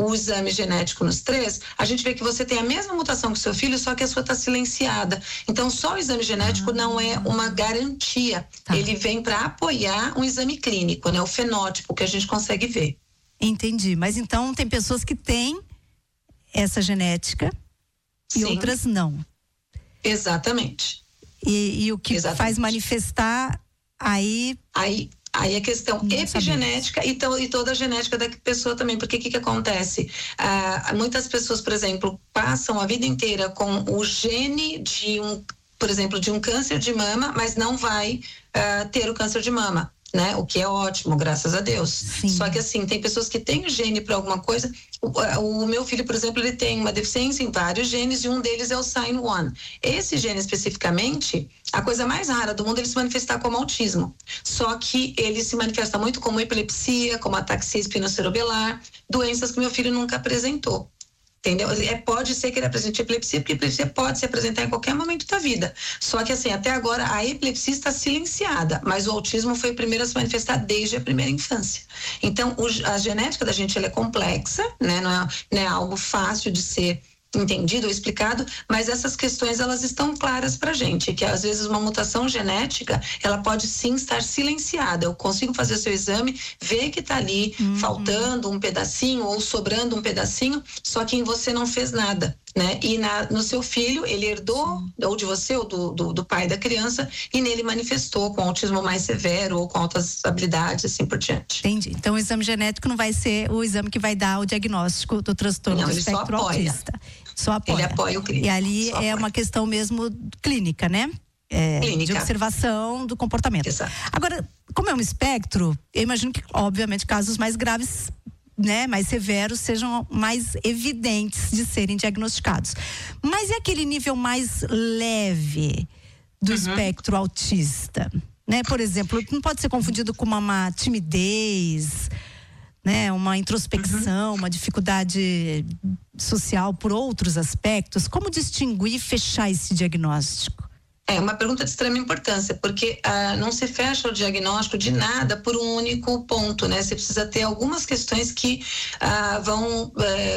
o exame genético nos 3, a gente vê que você tem a mesma mutação que o seu filho, só que a sua está silenciada. Então, só o exame genético não é uma garantia. Tá. Ele vem para apoiar um exame clínico, né? O fenótipo que a gente consegue ver. Entendi. Mas então tem pessoas que têm essa genética e Sim. outras não. Exatamente. E o que Exatamente. faz manifestar aí a questão epigenética e toda a genética da pessoa também, porque o que acontece? Muitas pessoas, por exemplo, passam a vida inteira com o gene por exemplo, de um câncer de mama, mas não vai ter o câncer de mama, né? O que é ótimo, graças a Deus. Sim. Só que assim, tem pessoas que têm o gene para alguma coisa. O meu filho, por exemplo, ele tem uma deficiência em vários genes e um deles é o SINE1. Esse gene especificamente, a coisa mais rara do mundo é ele se manifestar como autismo. Só que ele se manifesta muito como epilepsia, como ataxia espinocerebellar, doenças que meu filho nunca apresentou. Entendeu? Pode ser que ele apresente epilepsia, porque a epilepsia pode se apresentar em qualquer momento da vida. Só que assim, até agora a epilepsia está silenciada, mas o autismo foi o primeiro a se manifestar desde a primeira infância. Então, a genética da gente ela é complexa, né? Não é algo fácil de ser entendido ou explicado, mas essas questões elas estão claras pra gente, que às vezes uma mutação genética ela pode sim estar silenciada. Eu consigo fazer o seu exame, ver que tá ali faltando um pedacinho ou sobrando um pedacinho, só que em você não fez nada, né? E no seu filho ele herdou ou de você ou do pai da criança e nele manifestou com autismo mais severo ou com altas habilidades, assim por diante. Entendi. Então o exame genético não vai ser o exame que vai dar o diagnóstico do transtorno do espectro autista. Só apoia. Ele apoia o clínico. E ali é uma questão mesmo clínica, né? Clínica. De observação do comportamento. Exato. Agora, como é um espectro, eu imagino que, obviamente, casos mais graves, né, mais severos, sejam mais evidentes de serem diagnosticados. Mas e aquele nível mais leve do espectro autista? Né? Por exemplo, não pode ser confundido com uma timidez, né, uma introspecção, uma dificuldade social por outros aspectos. Como distinguir e fechar esse diagnóstico? É uma pergunta de extrema importância, porque não se fecha o diagnóstico de nada por um único ponto, né? Você precisa ter algumas questões que vão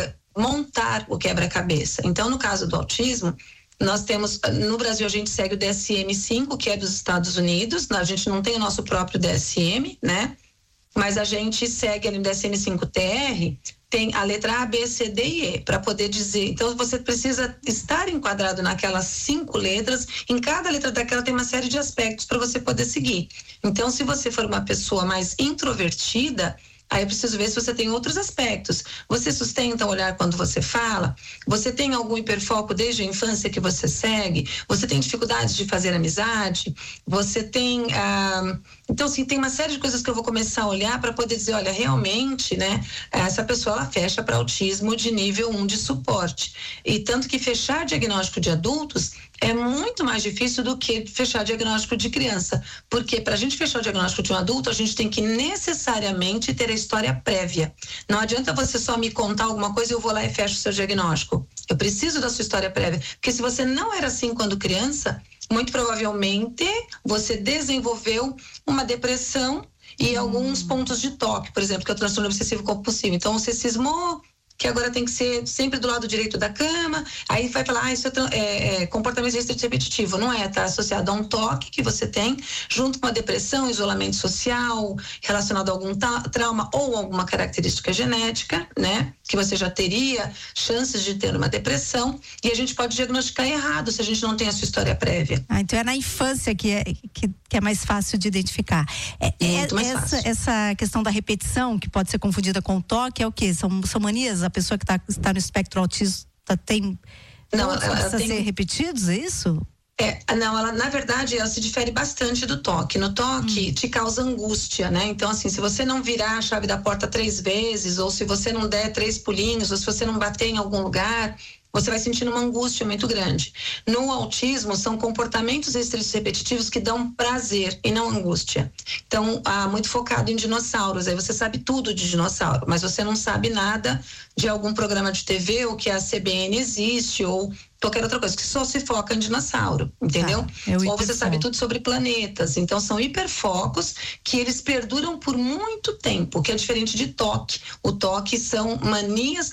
montar o quebra-cabeça. Então, no caso do autismo, nós temos, no Brasil a gente segue o DSM-5, que é dos Estados Unidos, a gente não tem o nosso próprio DSM, né? Mas a gente segue ali no DSM-5-TR, tem a letra A, B, C, D e E, para poder dizer. Então, você precisa estar enquadrado naquelas 5 letras. Em cada letra daquela tem uma série de aspectos para você poder seguir. Então, se você for uma pessoa mais introvertida, aí eu preciso ver se você tem outros aspectos. Você sustenta o olhar quando você fala? Você tem algum hiperfoco desde a infância que você segue? Você tem dificuldades de fazer amizade? Você tem... Então, assim, tem uma série de coisas que eu vou começar a olhar para poder dizer, olha, realmente, né, essa pessoa, ela fecha para autismo de nível 1 de suporte. E tanto que fechar diagnóstico de adultos é muito mais difícil do que fechar diagnóstico de criança. Porque para a gente fechar o diagnóstico de um adulto, a gente tem que necessariamente ter a história prévia. Não adianta você só me contar alguma coisa e eu vou lá e fecho o seu diagnóstico. Eu preciso da sua história prévia. Porque se você não era assim quando criança, muito provavelmente você desenvolveu uma depressão e alguns pontos de toque, por exemplo, que é o transtorno obsessivo compulsivo. Então, você cismou que agora tem que ser sempre do lado direito da cama, aí vai falar, isso é comportamento restritivo repetitivo. Não é, tá associado a um toque que você tem, junto com a depressão, isolamento social, relacionado a algum trauma ou alguma característica genética, né? Que você já teria chances de ter uma depressão, e a gente pode diagnosticar errado se a gente não tem a sua história prévia. Então é na infância que é mais fácil de identificar. Essa questão da repetição, que pode ser confundida com o toque, é o quê? São manias? A pessoa que está no espectro autista tem... Não, ela precisa tem... ser repetidos, é isso? Não, ela, na verdade, ela se difere bastante do toque. No toque, te causa angústia, né? Então, assim, se você não virar a chave da porta 3 vezes, ou se você não der 3 pulinhos, ou se você não bater em algum lugar, você vai sentindo uma angústia muito grande. No autismo, são comportamentos restritos repetitivos que dão prazer e não angústia. Então, muito focado em dinossauros. Aí você sabe tudo de dinossauro, mas você não sabe nada de algum programa de TV, ou que a CBN existe, ou qualquer outra coisa, que só se foca em dinossauro, entendeu? Ou você sabe tudo sobre planetas. Então, são hiperfocos que eles perduram por muito tempo, que é diferente de toque. O toque são manias